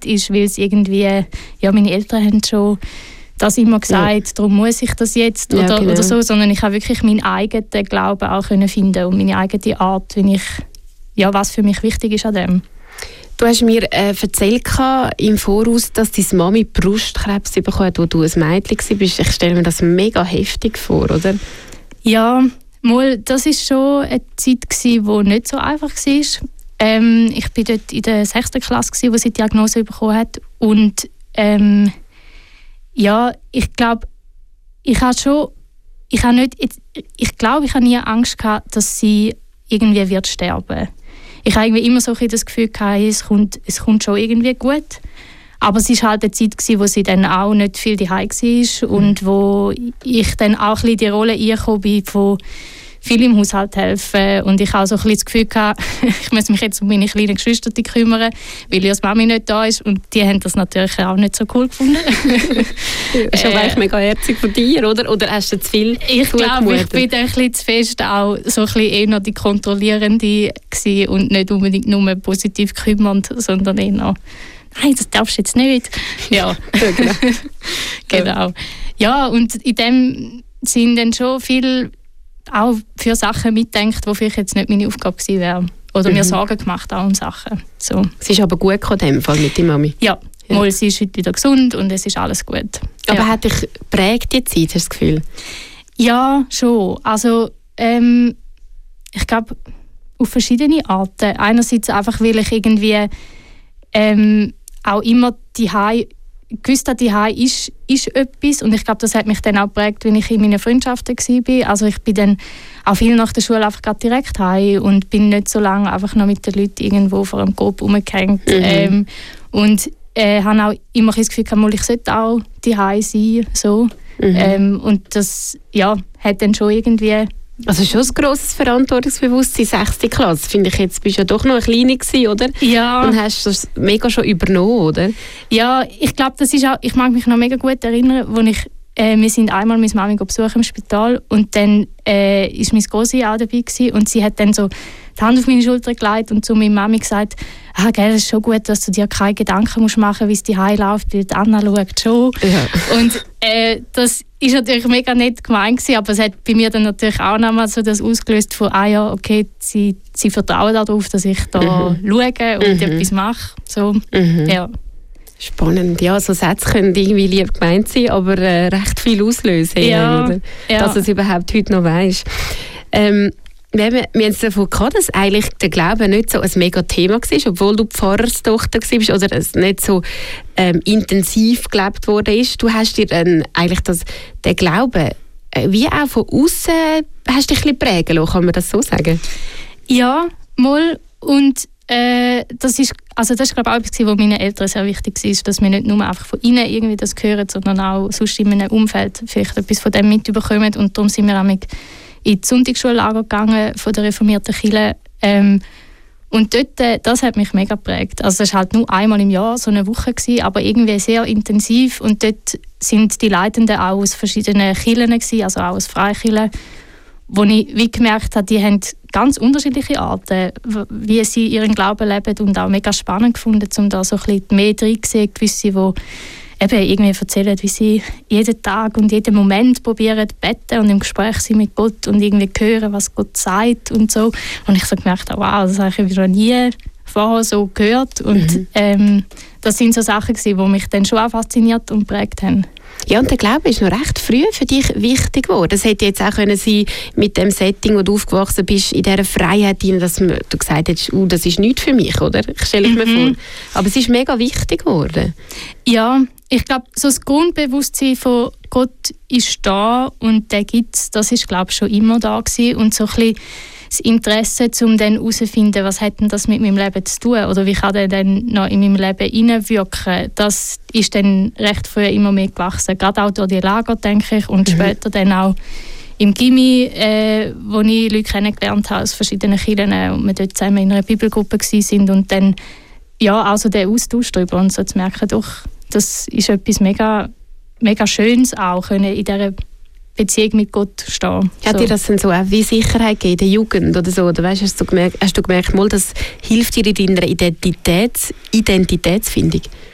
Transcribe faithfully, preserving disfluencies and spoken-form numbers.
nicht ist, weil es irgendwie, ja, meine Eltern haben schon das immer gesagt, ja. darum muss ich das jetzt oder, ja, genau. oder so, sondern ich habe wirklich meinen eigenen Glauben auch können finden und meine eigene Art, wie ich, ja, was für mich wichtig ist an dem. Du hast mir äh, erzählt im Voraus, dass deine Mami Brustkrebs bekommen hat, als du ein Mädchen warst. Ich stelle mir das mega heftig vor, oder? Ja, mal, das war schon eine Zeit, die nicht so einfach war. Ähm, ich war dort in der sechsten Klasse, wo sie die Diagnose bekommen hat. Und ähm, ja, ich glaube, ich habe schon, ich habe nicht, ich glaube, ich habe nie Angst gehabt, dass sie irgendwie wird sterben. Ich habe irgendwie immer so ein das Gefühl gehabt, es kommt, es kommt schon irgendwie gut. Aber es war halt eine Zeit, wo sie dann auch nicht viel daheim war und wo ich dann auch ein bisschen die Rolle eingekommen bin, von viel im Haushalt helfen. Und ich auch so ein bisschen das Gefühl hatte, ich muss mich jetzt um meine kleinen Geschwister kümmern, weil ihre Mami nicht da ist. Und die haben das natürlich auch nicht so cool gefunden. Das ist aber eigentlich mega herzig von dir, oder? Oder hast du zu viel Ich glaube, ich bin ein bisschen zu fest auch so ein bisschen eher die Kontrollierende gewesen und nicht unbedingt nur positiv kümmernd, sondern eher noch, nein, das darfst du jetzt nicht. Ja, ja genau. genau. Ja, und in dem sind dann schon viel auch für Sachen mitdenkt, die vielleicht jetzt nicht meine Aufgabe gewesen wäre. Oder mhm. mir Sorgen gemacht auch um Sachen. So. Es ist aber gut gekommen, in dem Fall mit der Mami? Ja, ja. Mal, sie ist heute wieder gesund und es ist alles gut. Aber ja. hat dich geprägt die Zeit, hast du das Gefühl? Ja, schon. Also, ähm, ich glaube, auf verschiedene Arten. Einerseits einfach, weil ich irgendwie ähm, auch immer die gewusst habe, die ist, ist etwas. Und ich glaube, das hat mich dann auch geprägt, wenn ich in meinen Freundschaften war. Also ich bin dann auch viel nach der Schule einfach direkt heim und bin nicht so lange einfach noch mit den Leuten irgendwo vor einem Coop rumgehängt. Mhm. Ähm, und äh, habe auch immer das Gefühl gehabt, ich sollte auch daheim sein. So. Mhm. Ähm, und das ja, hat dann schon irgendwie... Also schon ein grosses Verantwortungsbewusstsein, sechste Klasse. Finde ich, jetzt bist du ja doch noch eine Kleine gewesen, oder? Ja. Und hast das mega schon übernommen, oder? Ja, ich glaube, das ist auch, ich mag mich noch mega gut erinnern, wo ich, äh, wir sind einmal meine Mami besuchen im Spital und dann äh, ist meine Grosse auch dabei gewesen, und sie hat dann so die Hand auf meine Schulter gelegt und zu meiner Mami gesagt, ah, gell, es ist schon gut, dass du dir keine Gedanken musst machen, wie es dir heimläuft, weil die Anna schaut schon. Ja. Und äh, das ist natürlich mega nett gemeint gewesen, aber es hat bei mir dann natürlich auch nochmal so das ausgelöst von, ah ja, okay, sie, sie vertrauen darauf, dass ich da mhm. schaue und mhm. etwas mache. So, mhm. ja. Spannend. Ja, so Sätze können irgendwie lieb gemeint sein, aber äh, recht viel auslösen. Ja, oder? Ja. Dass du es überhaupt heute noch weisst. Ähm, wir, wir haben es davon gehabt, dass eigentlich der Glaube nicht so ein mega Thema war, obwohl du Pfarrerstochter warst oder es nicht so ähm, intensiv gelebt worden ist. Du hast dir dann eigentlich das, den Glauben äh, wie auch von außen hast dich ein bisschen prägen lassen, kann man das so sagen? Ja, mal. Und äh, das ist, also das ist glaube ich auch etwas, was meinen Eltern sehr wichtig war, dass wir nicht nur einfach von ihnen irgendwie das hören, sondern auch sonst in einem Umfeld vielleicht etwas von dem mitbekommen. Und darum sind wir auch in die Sonntagsschullager gegangen von der reformierten Kirche. Ähm, und dort, äh, das hat mich mega geprägt. Also es war halt nur einmal im Jahr so eine Woche gewesen, aber irgendwie sehr intensiv. Und dort sind die Leitenden auch aus verschiedenen Kirchen gewesen, also auch aus Freikirchen, wo ich wie gemerkt habe, die haben ganz unterschiedliche Arten, wie sie ihren Glauben leben, und auch mega spannend gefunden, um da so ein bisschen mehr drin zu sehen, gewisse, die eben irgendwie erzählen, wie sie jeden Tag und jeden Moment probieren zu beten und im Gespräch sind mit Gott und irgendwie hören, was Gott sagt und so. Und ich so gemerkt habe, wow, das habe ich noch nie vorher so gehört. Und mhm. ähm, das sind so Sachen, die mich dann schon auch fasziniert und geprägt haben. Ja, und der Glaube ist noch recht früh für dich wichtig geworden. Das hätte jetzt auch können sein mit dem Setting, wo du aufgewachsen bist, in dieser Freiheit, dass du gesagt hast, uh, das ist nichts für mich, oder? Ich stelle ich mir mhm. vor. Aber es ist mega wichtig geworden. Ja, ich glaube, so das Grundbewusstsein von Gott ist da und der gibt es, das ist, glaube ich, schon immer da gewesen. Und so ein bisschen das Interesse, um dann herauszufinden, was hat denn das mit meinem Leben zu tun oder wie kann der dann noch in meinem Leben hineinwirken, das ist dann recht früh immer mehr gewachsen. Gerade auch durch die Lager, denke ich, und mhm. später dann auch im Gymi, äh, wo ich Leute kennengelernt habe aus verschiedenen Kirchen und wir dort zusammen in einer Bibelgruppe waren und dann ja, also der Austausch darüber und so zu merken, doch, das ist etwas mega, mega Schönes auch, können in dieser Beziehung mit Gott stehen. Hat so. dir das dann so auch wie Sicherheit gegeben, in der Jugend oder so? Oder weißt, hast, du gemerkt, hast du gemerkt, mal, das hilft dir in deiner Identitäts- Identitätsfindung?